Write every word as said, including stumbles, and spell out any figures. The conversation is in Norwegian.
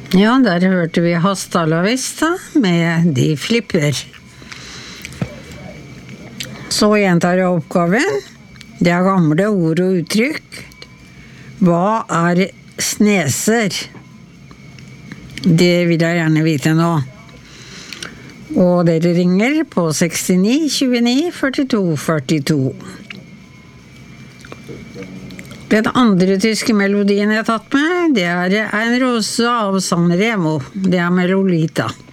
Ja, der hørte vi Hasta la Vista med De flipper. Så gjentar jeg oppgaven. Det er gamle ord og uttrykk. Hva er sneser? Det vil jeg gjerne vite nå. Og dere ringer på sekstini tjueni førtito førtito. Den andre tyske melodien jeg har tatt med, det er En rose av San Remo. Det er med Lolita.